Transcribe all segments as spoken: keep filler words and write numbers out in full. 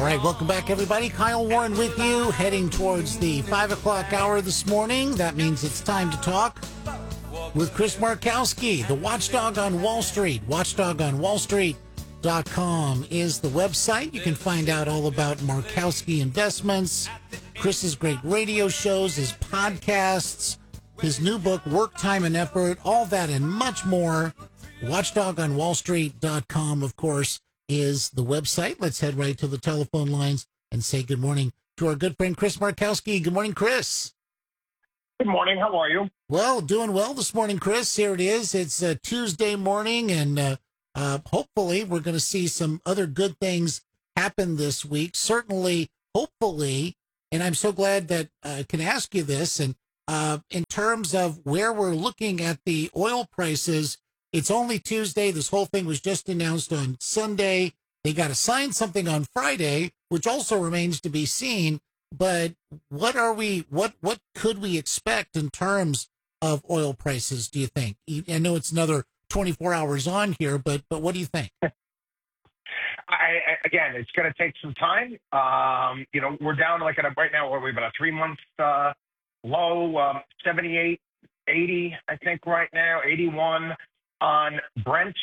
All right, welcome back, everybody. Kyle Warren with you, heading towards the five o'clock hour this morning. That means it's time to talk with Chris Markowski, the watchdog on Wall Street. watchdog on wall street dot com is the website. You can find out all about Markowski Investments, Chris's great radio shows, his podcasts, his new book, Work, Time, and Effort, all that and much more. watchdog on wall street dot com, of course, is the website. Let's head right to the telephone lines and say good morning to our good friend Chris Markowski. Good morning, Chris. Good morning. How are you? Well, doing well this morning, Chris. Here it is. It's a Tuesday morning, and uh, uh, hopefully we're going to see some other good things happen this week. Certainly, hopefully, and I'm so glad that uh, I can ask you this. And uh, in terms of where we're looking at the oil prices, it's only Tuesday. This whole thing was just announced on Sunday. They got to sign something on Friday, which also remains to be seen. But what are we, what, what could we expect in terms of oil prices, do you think? I know it's another twenty-four hours on here, but, but what do you think? I, I, again, it's going to take some time. Um, you know, we're down like at a, right now, we're about a three month uh, low, um, seventy-eight, eighty, I think right now, eighty-one. On Brent,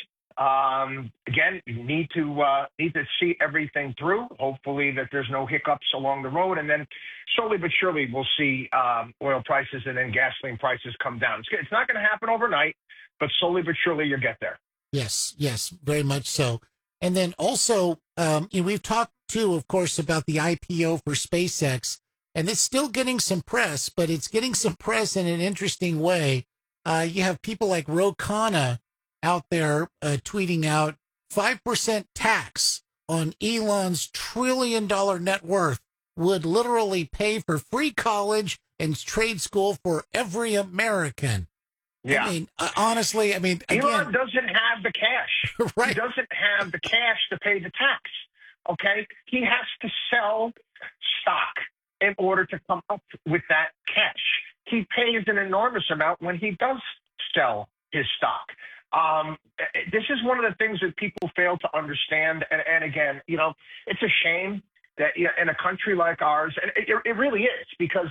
um, again, you need to uh, need to see everything through. Hopefully that there's no hiccups along the road, and then slowly but surely we'll see um, oil prices and then gasoline prices come down. It's, it's not going to happen overnight, but slowly but surely you'll get there. Yes, yes, very much so. And then also, um, you know, we've talked too, of course, about the I P O for SpaceX, and it's still getting some press, but it's getting some press in an interesting way. Uh, you have people like Ro Khanna out there uh, tweeting out five percent tax on Elon's trillion dollar net worth would literally pay for free college and trade school for every American. Yeah. I mean, uh, honestly, I mean, again, Elon doesn't have the cash. Right. He doesn't have the cash to pay the tax. Okay. He has to sell stock in order to come up with that cash. He pays an enormous amount when he does sell his stock. Um, this is one of the things that people fail to understand. And, and again, you know, it's a shame that you know, in a country like ours, and it, it really is, because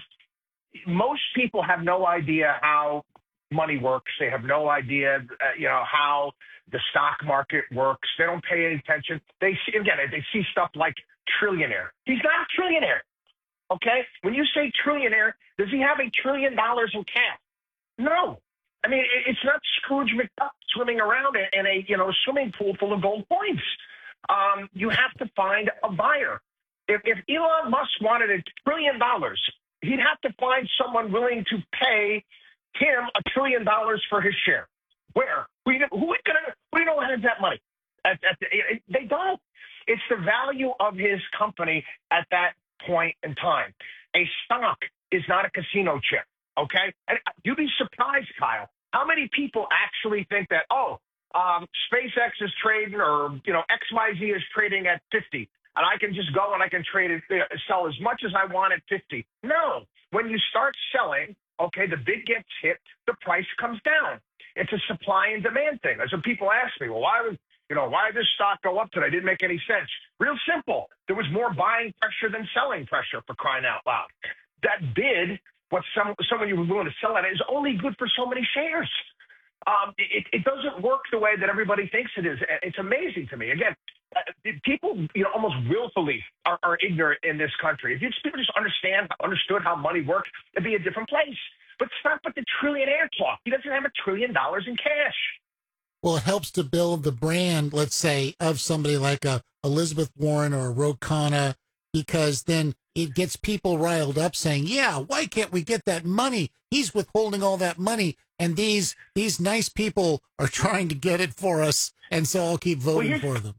most people have no idea how money works. They have no idea, uh, you know, how the stock market works. They don't pay any attention. They see, again, they see stuff like trillionaire. He's not a trillionaire. Okay. When you say trillionaire, does he have a trillion dollars in cash? No. I mean, it's not Scrooge McDuck swimming around in a, you know, swimming pool full of gold coins. Um, you have to find a buyer. If, if Elon Musk wanted a trillion dollars, he'd have to find someone willing to pay him a trillion dollars for his share. Where? Who, who, gonna, who know has that money? At, at the, it, they don't. It's the value of his company at that point in time. A stock is not a casino chip, okay? And you'd be surprised, Kyle, how many people actually think that, oh, um, SpaceX is trading, or, you know, X Y Z is trading at fifty, and I can just go and I can trade it, uh, sell as much as I want at fifty. No. When you start selling, okay, the bid gets hit, the price comes down. It's a supply and demand thing. So people ask me, well, why would, you know, why did this stock go up today? It didn't make any sense. Real simple. There was more buying pressure than selling pressure, for crying out loud. That bid, what some, someone you were willing to sell at, is only good for so many shares. Um, it, it doesn't work the way that everybody thinks it is. It's amazing to me. Again, uh, people, you know, almost willfully are, are ignorant in this country. If you just, people just understand, understood how money works, it'd be a different place. But stop with the trillionaire talk. He doesn't have a trillion dollars in cash. Well, it helps to build the brand, let's say, of somebody like a Elizabeth Warren or a Ro Khanna, because then it gets people riled up saying, yeah, why can't we get that money? He's withholding all that money, and these these nice people are trying to get it for us, and so I'll keep voting well, for them.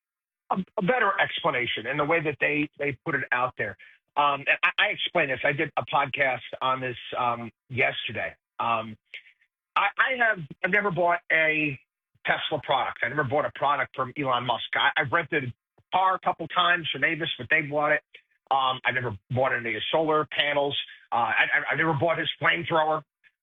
A, a better explanation in the way that they, they put it out there. Um, and I, I explained this. I did a podcast on this um, yesterday. Um, I, I have I've never bought a Tesla product. I never bought a product from Elon Musk. I, I've rented a car a couple times from Avis, but they bought it. Um, I never bought any of his solar panels. Uh, I, I never bought his flamethrower.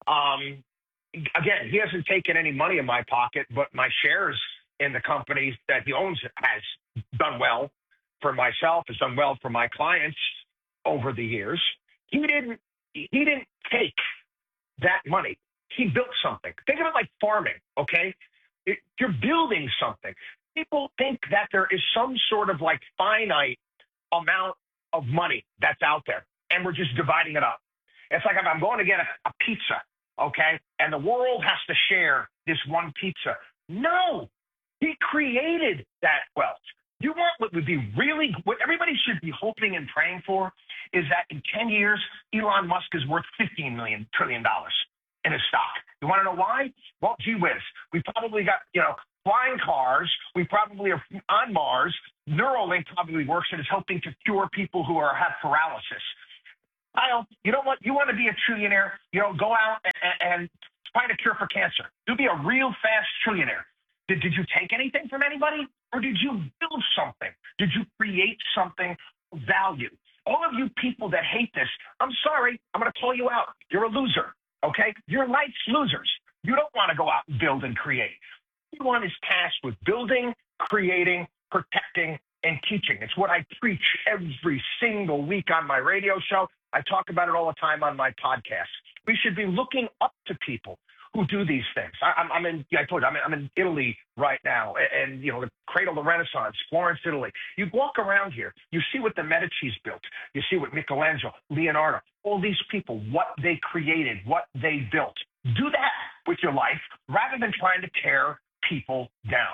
Um, again, he hasn't taken any money in my pocket, but my shares in the companies that he owns has done well. for myself, has done well for my clients over the years. He didn't. He didn't take that money. He built something. Think of it like farming. Okay, it, you're building something. People think that there is some sort of like finite amount of money that's out there, and we're just dividing it up. It's like if I'm going to get a, a pizza, okay, and the world has to share this one pizza. No, he created that wealth. You want what would be really, what everybody should be hoping and praying for is that in ten years, Elon Musk is worth fifteen million trillion dollars in his stock. You want to know why? Well, gee whiz, we probably got, you know, flying cars. We probably are on Mars. Neuralink probably works and is helping to cure people who are have paralysis. Kyle, you know what? You want to be a trillionaire, you know, go out and, and find a cure for cancer. You'll be a real fast trillionaire. Did, did you take anything from anybody? Or did you build something? Did you create something of value? All of you people that hate this, I'm sorry, I'm going to call you out. You're a loser, okay? You're life's losers. You don't want to go out and build and create. Everyone is tasked with building, creating, protecting, and teaching. It's what I preach every single week on my radio show. I talk about it all the time on my podcast. We should be looking up to people who do these things. I, I'm, I'm in, I told you, I'm in, I'm in Italy right now, and, and, you know, the cradle of the Renaissance, Florence, Italy. You walk around here, you see what the Medicis built. You see what Michelangelo, Leonardo, all these people, what they created, what they built. Do that with your life rather than trying to tear people down.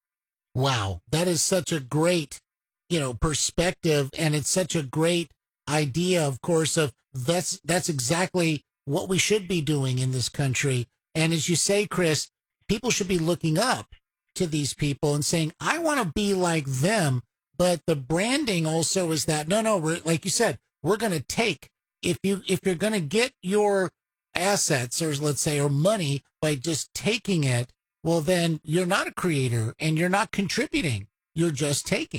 Wow, that is such a great, you know, perspective, and it's such a great idea, of course, of that's that's exactly what we should be doing in this country. And as you say, Chris, people should be looking up to these people and saying, I want to be like them. But the branding also is that, no, no, we're, like you said, we're going to take, if you, if you're going to get your assets, or let's say, or money by just taking it, well, then you're not a creator and you're not contributing. You're just taking.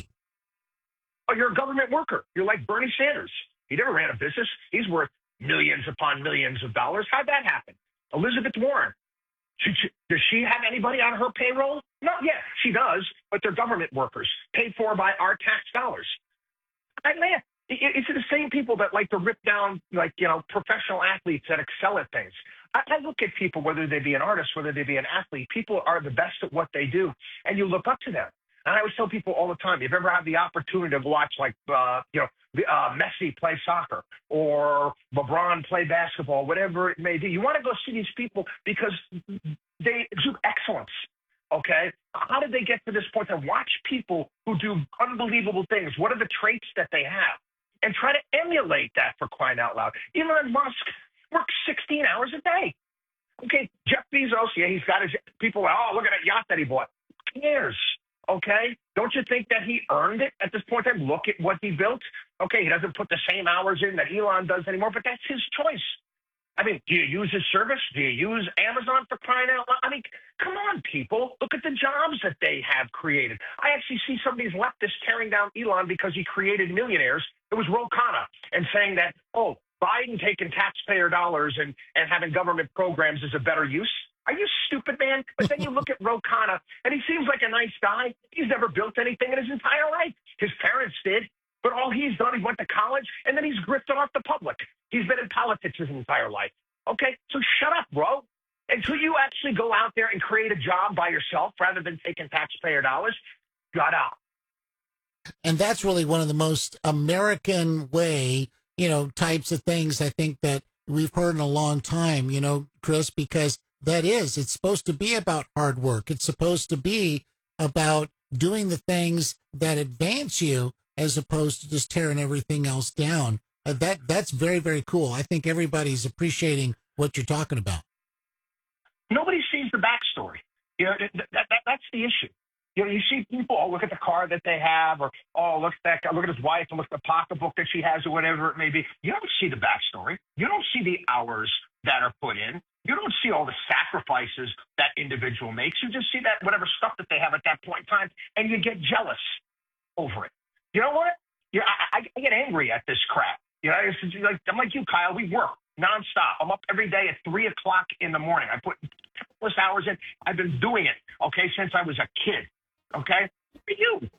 Oh, you're a government worker. You're like Bernie Sanders. He never ran a business. He's worth millions upon millions of dollars. How'd that happen? Elizabeth Warren. She, she, does she have anybody on her payroll? Not yet. She does, but they're government workers paid for by our tax dollars. I laugh. It, it's the same people that like to rip down, like, you know, professional athletes that excel at things. I, I look at people, whether they be an artist, whether they be an athlete, people are the best at what they do, and you look up to them. And I always tell people all the time, if you ever have the opportunity to watch, like, uh, you know, uh, Messi play soccer or LeBron play basketball, whatever it may be, you want to go see these people because they exude excellence, okay? How did they get to this point? To watch people who do unbelievable things. What are the traits that they have? And try to emulate that, for crying out loud. Elon Musk works sixteen hours a day. Okay, Jeff Bezos, yeah, he's got his people, oh, look at that yacht that he bought. Who cares? Okay, don't you think that he earned it at this point in time? Look at what he built. Okay, he doesn't put the same hours in that Elon does anymore, but that's his choice. I mean, do you use his service? Do you use Amazon, for crying out loud? I mean, come on, people. Look at the jobs that they have created. I actually see some of these leftists tearing down Elon because he created millionaires. It was Ro Khanna, and saying that, oh, Biden taking taxpayer dollars and, and having government programs is a better use. Are you stupid, man? But then you look at Ro Khanna, and he seems like a nice guy. He's never built anything in his entire life. His parents did. But all he's done, he went to college, and then he's grifted off the public. He's been in politics his entire life. Okay? So shut up, bro. Until you actually go out there and create a job by yourself rather than taking taxpayer dollars, shut up. And that's really one of the most American way, you know, types of things I think that we've heard in a long time, you know, Chris, because that is, it's supposed to be about hard work. It's supposed to be about doing the things that advance you as opposed to just tearing everything else down. Uh, that that's very, very cool. I think everybody's appreciating what you're talking about. Nobody sees the backstory. You know, that, that, that's the issue. You know, you see people, oh, look at the car that they have, or, oh, look at that guy, look at his wife, and look at the pocketbook that she has, or whatever it may be. You don't see the backstory. You don't see the hours that are put in. You don't see all the sacrifices that individual makes. You just see that whatever stuff that they have at that point in time, and you get jealous over it. You know what? Yeah, I, I get angry at this crap. You know, it's like, I'm like you, Kyle. We work nonstop. I'm up every day at three o'clock in the morning. I put countless hours in. I've been doing it, okay, since I was a kid. Okay? Look at you.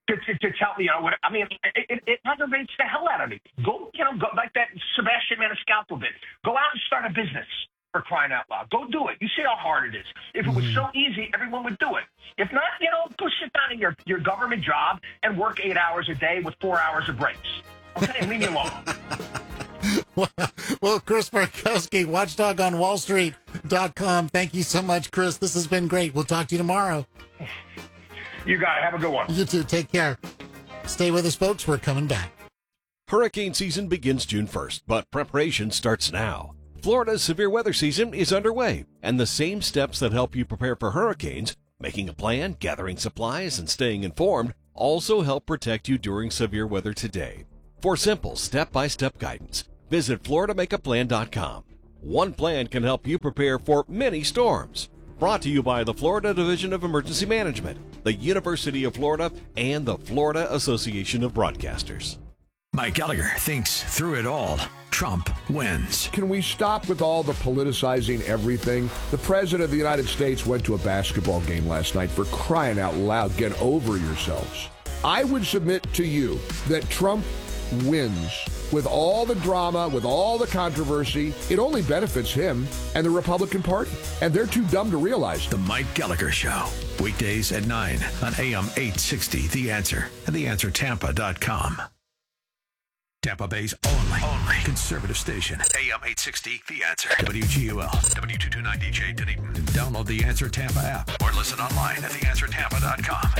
to, to, to tell, you know, what, I mean, it, it, it aggravates the hell out of me. Go, you know, go, like that Sebastian Maniscalco did. Go out and start a business, for crying out loud. Go do it. You see how hard it is. If it was so easy, everyone would do it. If not, you know, go sit down in your, your government job and work eight hours a day with four hours of breaks. Okay, and leave me alone. well, well, Chris Markowski, watchdog on wall street dot com. Thank you so much, Chris. This has been great. We'll talk to you tomorrow. You got it. Have a good one. You too. Take care. Stay with us, folks. We're coming back. Hurricane season begins June first, but preparation starts now. Florida's severe weather season is underway, and the same steps that help you prepare for hurricanes, making a plan, gathering supplies, and staying informed, also help protect you during severe weather today. For simple step-by-step guidance, visit Florida Make A Plan dot com. One plan can help you prepare for many storms. Brought to you by the Florida Division of Emergency Management, the University of Florida, and the Florida Association of Broadcasters. Mike Gallagher thinks through it all. Trump wins. Can we stop with all the politicizing everything? The President of the United States went to a basketball game last night. For crying out loud, get over yourselves. I would submit to you that Trump wins. With all the drama, with all the controversy, it only benefits him and the Republican Party. And they're too dumb to realize. The Mike Gallagher Show. Weekdays at nine on A M eight sixty. The Answer and the answer tampa dot com. Tampa Bay's only, only conservative station. A M eight sixty, The Answer. W G U L, W two twenty-nine D J Dunedin. Download the Answer Tampa app or listen online at the answer tampa dot com.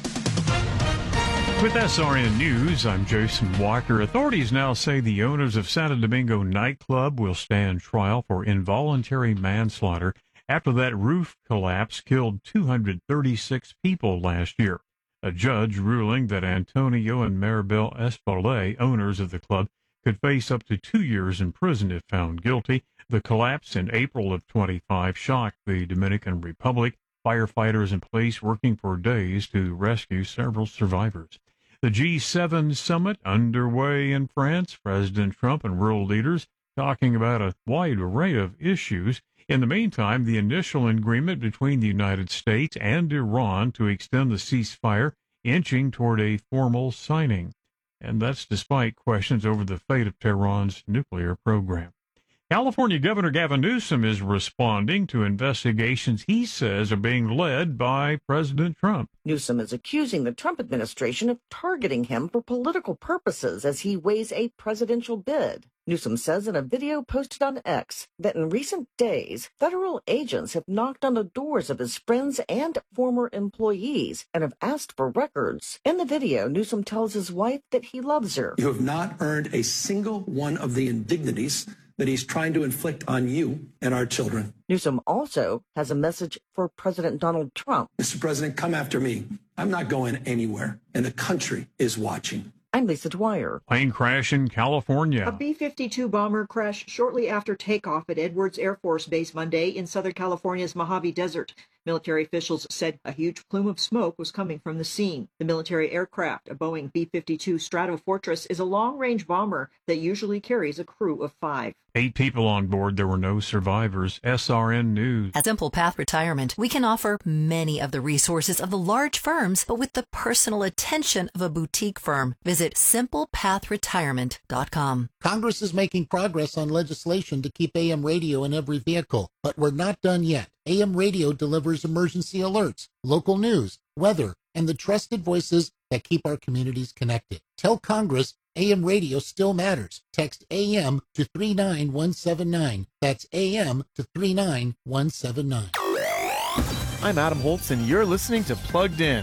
With S R N News, I'm Jason Walker. Authorities now say the owners of Santo Domingo nightclub will stand trial for involuntary manslaughter after that roof collapse killed two hundred thirty-six people last year. A judge ruling that Antonio and Maribel Espalé, owners of the club, could face up to two years in prison if found guilty. The collapse in April of twenty-five shocked the Dominican Republic. Firefighters and police working for days to rescue several survivors. The G seven summit underway in France. President Trump and world leaders talking about a wide array of issues. In the meantime, the initial agreement between the United States and Iran to extend the ceasefire inching toward a formal signing. And that's despite questions over the fate of Tehran's nuclear program. California Governor Gavin Newsom is responding to investigations he says are being led by President Trump. Newsom is accusing the Trump administration of targeting him for political purposes as he weighs a presidential bid. Newsom says in a video posted on X that in recent days, federal agents have knocked on the doors of his friends and former employees and have asked for records. In the video, Newsom tells his wife that he loves her. You have not earned a single one of the indignities that he's trying to inflict on you and our children. Newsom also has a message for President Donald Trump. Mister President, come after me. I'm not going anywhere, and the country is watching. I'm Lisa Dwyer. Plane crash in California. A B fifty-two bomber crashed shortly after takeoff at Edwards Air Force Base Monday in Southern California's Mojave Desert. Military officials said a huge plume of smoke was coming from the scene. The military aircraft, a Boeing B fifty-two Stratofortress, is a long-range bomber that usually carries a crew of five. Eight people on board. There were no survivors. S R N News. At Simple Path Retirement, we can offer many of the resources of the large firms, but with the personal attention of a boutique firm. Visit simple path retirement dot com. Congress is making progress on legislation to keep A M radio in every vehicle, but we're not done yet. A M radio delivers emergency alerts, local news, weather, and the trusted voices that keep our communities connected. Tell Congress A M radio still matters. Text A M to three nine one seven nine. That's A M to three nine one seven nine. I'm Adam Holtz, and you're listening to Plugged In.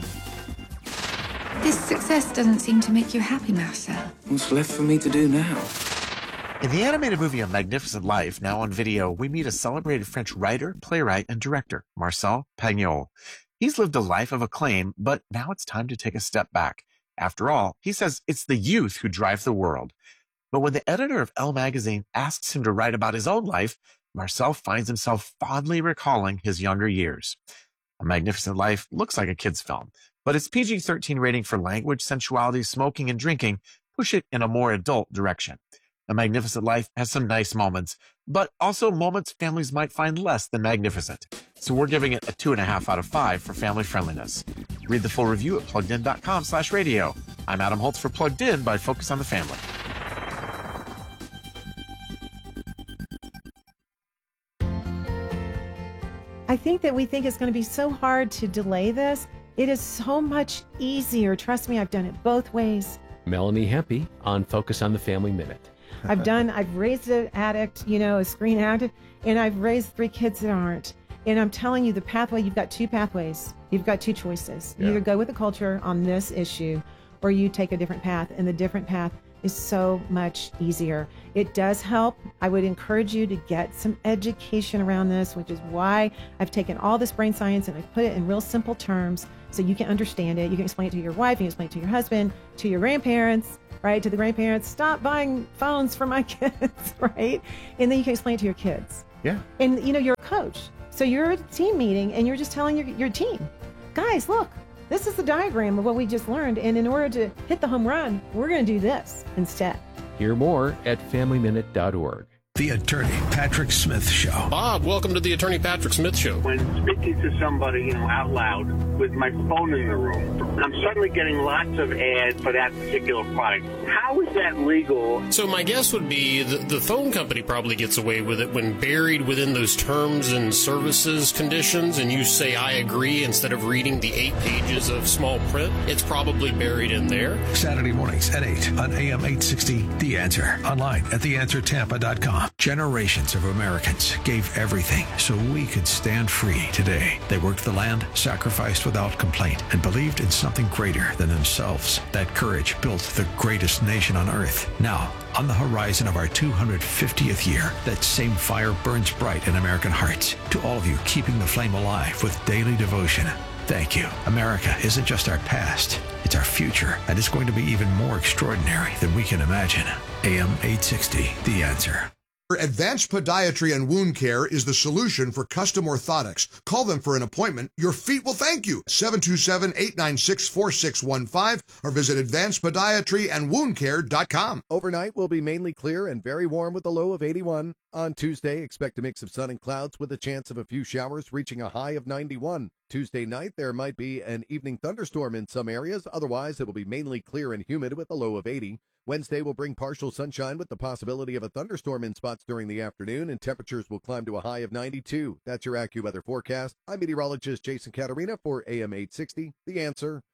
This success doesn't seem to make you happy, Marcel. What's left for me to do now? In the animated movie A Magnificent Life, now on video, we meet a celebrated French writer, playwright, and director, Marcel Pagnol. He's lived a life of acclaim, but now it's time to take a step back. After all, he says it's the youth who drive the world. But when the editor of Elle magazine asks him to write about his own life, Marcel finds himself fondly recalling his younger years. A Magnificent Life looks like a kid's film, but its P G thirteen rating for language, sensuality, smoking, and drinking push it in a more adult direction. A Magnificent Life has some nice moments, but also moments families might find less than magnificent. So we're giving it a two and a half out of five for family friendliness. Read the full review at pluggedin.com slash radio. I'm Adam Holtz for Plugged In by Focus on the Family. I think that we think it's going to be so hard to delay this. It is so much easier. Trust me, I've done it both ways. Melanie Hempy on Focus on the Family Minute. I've done, I've raised an addict, you know, a screen addict, and I've raised three kids that aren't. And I'm telling you, the pathway, you've got two pathways. You've got two choices. You Yeah. either go with the culture on this issue, or you take a different path. And the different path is so much easier. It does help. I would encourage you to get some education around this, which is why I've taken all this brain science and I've put it in real simple terms so you can understand it. You can explain it to your wife, you can explain it to your husband, to your grandparents, right? To the grandparents, stop buying phones for my kids, right? And then you can explain it to your kids. Yeah. And you know, you're a coach. So you're at a team meeting and you're just telling your, your team, guys, look, this is the diagram of what we just learned. And in order to hit the home run, we're going to do this instead. Hear more at family minute dot org. The Attorney Patrick Smith Show. Bob, welcome to the Attorney Patrick Smith Show. When speaking to somebody, you know, out loud with my phone in the room, I'm suddenly getting lots of ads for that particular product. How is that legal? So my guess would be the, the phone company probably gets away with it when buried within those terms and services conditions, and you say, I agree, instead of reading the eight pages of small print. It's probably buried in there. Saturday mornings at eight on A M eight sixty, The Answer. Online at the answer tampa dot com. Generations of Americans gave everything so we could stand free today. They worked the land, sacrificed without complaint, and believed in something greater than themselves. That courage built the greatest nation on earth. Now, on the horizon of our two hundred fiftieth year, that same fire burns bright in American hearts. To all of you keeping the flame alive with daily devotion, thank you. America isn't just our past, it's our future, and it's going to be even more extraordinary than we can imagine. A M eight sixty, The Answer. Advanced Podiatry and Wound Care is the solution for custom orthotics. Call them for an appointment. Your feet will thank you. seven two seven, eight nine six, four six one five or visit advanced podiatry and wound care dot com. Overnight will be mainly clear and very warm with a low of eighty-one. On Tuesday, expect a mix of sun and clouds with a chance of a few showers reaching a high of ninety-one. Tuesday night, there might be an evening thunderstorm in some areas. Otherwise, it will be mainly clear and humid with a low of eighty. Wednesday will bring partial sunshine with the possibility of a thunderstorm in spots during the afternoon, and temperatures will climb to a high of ninety-two. That's your AccuWeather forecast. I'm meteorologist Jason Caterina for A M eight sixty, The Answer.